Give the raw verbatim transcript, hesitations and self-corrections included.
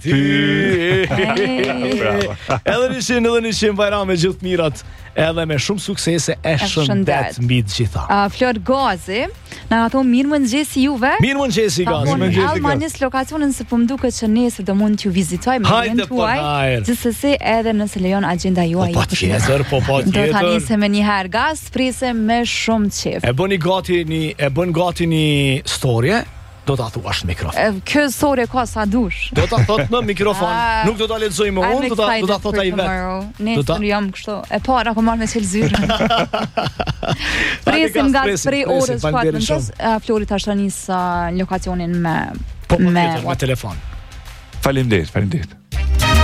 Ty. Edhe nishin, edhe nishin Bajram me gjithë mirat, edhe me shumë suksese e shëndet mbi të gjitha. Uh, Flor Gazi na ka thonë mirë mëngjesi juve. Mirë mëngjesi Gazi. Alma nis lokacionin se po më duket që nesër do mund t'ju vizitoj me Hajde tuaj. Gjithsesi edhe nëse lejon agjenda juaj. Po patjetër, po patjetër. Do ta nisem një herë gaz, prisem me shumë qejf. E bëni gati një, e bën gati një storje. Do ta thuash në mikrofon. Kjo story ka sa dush. Do ta thot në mikrofon. Nuk do ta lexoj më unë, do ta do ta thot ai vet. Nesër jam kështu. E para ko marr me çel zyrë. Presim nga prej orës katër mëngjes. Flori tash tani sa lokacionin me me telefon. Faleminderit, faleminderit.